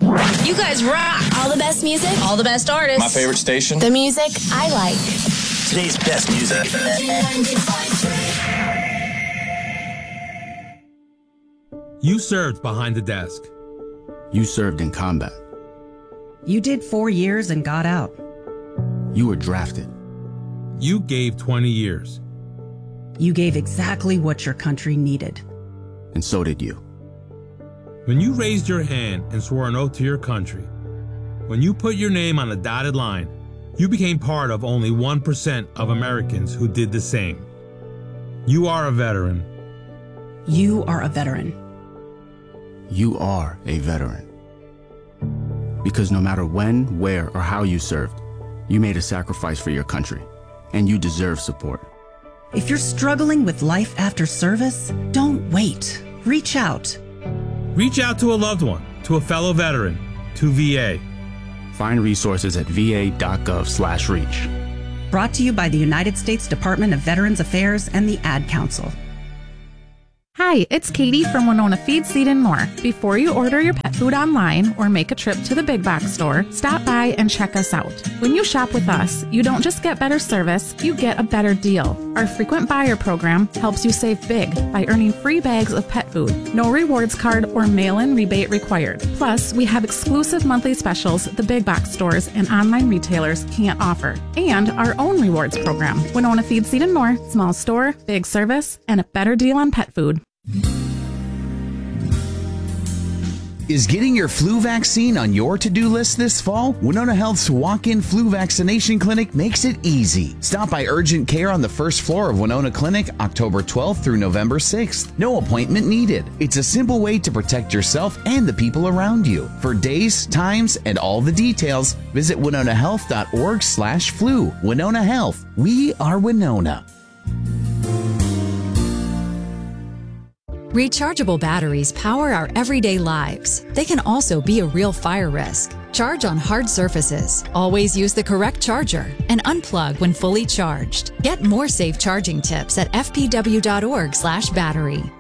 You guys rock. All the best music. All the best artists. My favorite station. The music I like. Today's best music. You served behind the desk. You served in combat. You did 4 years and got out. You were drafted. You gave 20 years. You gave exactly what your country needed. And so did you. When you raised your hand and swore an oath to your country, when you put your name on a dotted line, you became part of only 1% of Americans who did the same. You are a veteran. You are a veteran. You are a veteran. Because no matter when, where, or how you served, you made a sacrifice for your country, and you deserve support. If you're struggling with life after service, don't wait. Reach out. Reach out to a loved one, to a fellow veteran, to VA. Find resources at va.gov/reach. Brought to you by the United States Department of Veterans Affairs and the Ad Council. Hi, it's Katie from Winona Feed, Seed, and More. Before you order your pet food online or make a trip to the big box store, stop by and check us out. When you shop with us, you don't just get better service, you get a better deal. Our frequent buyer program helps you save big by earning free bags of pet food. No rewards card or mail-in rebate required. Plus, we have exclusive monthly specials the big box stores and online retailers can't offer. And our own rewards program. Winona Feed, Seed, and More. Small store, big service, and a better deal on pet food. Is getting your flu vaccine on your to-do list this fall? Winona Health's walk-in flu vaccination clinic makes it easy. Stop by urgent care on the first floor of Winona Clinic October 12th through November 6th. No appointment needed. It's a simple way to protect yourself and the people around you. For days, times, and all the details, visit winonahealth.org/flu. Winona Health. We are Winona. Rechargeable batteries power our everyday lives. They can also be a real fire risk. Charge on hard surfaces. Always use the correct charger and unplug when fully charged. Get more safe charging tips at fpw.org/battery.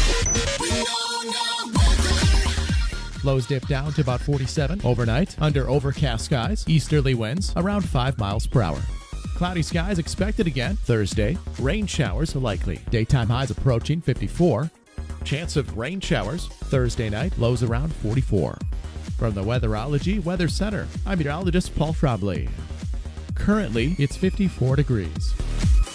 Lows dip down to about 47 overnight under overcast skies, easterly winds around 5 miles per hour. Cloudy skies expected again Thursday. Rain showers are likely. Daytime highs approaching 54. Chance of rain showers Thursday night, lows around 44. From the Weatherology Weather Center, I'm meteorologist Paul Fromley. Currently, it's 54 degrees.